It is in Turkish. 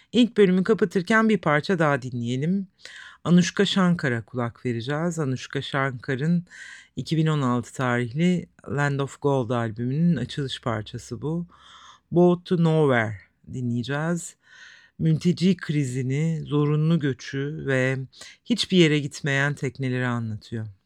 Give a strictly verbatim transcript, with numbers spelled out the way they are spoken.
İlk bölümü kapatırken bir parça daha dinleyelim. Anushka Shankar'a kulak vereceğiz. Anushka Shankar'ın iki bin on altı tarihli Land of Gold albümünün açılış parçası bu. Boat to Nowhere dinleyeceğiz. Mülteci krizini, zorunlu göçü ve hiçbir yere gitmeyen tekneleri anlatıyor.